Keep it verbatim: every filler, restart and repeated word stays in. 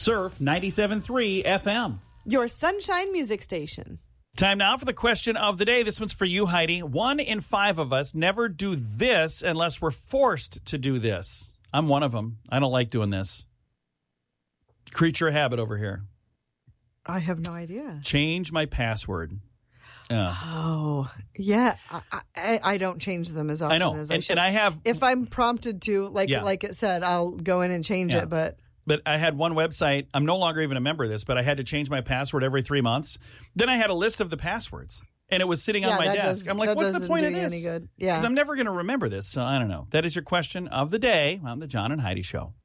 Surf ninety-seven point three F M. Your Sunshine Music Station. Time now for the question of the day. This one's for you, Heidi. One in five of us never do this unless we're forced to do this. I'm one of them. I don't like doing this. Creature of habit over here. I have no idea. Change my password. Uh, oh, yeah. I, I, I don't change them as often I know. as I and, should. and I have... If I'm prompted to, like Yeah. like it said, I'll go in and change Yeah. it, but... But I had one website. I'm no longer even a member of this, but I had to change my password every three months. Then I had a list of the passwords, and it was sitting Yeah, on my that desk. does- I'm like, that what's the doesn't point do of you this? any good. Yeah. Because I'm never going to remember this, so I don't know. That is your question of the day on the John and Heidi Show.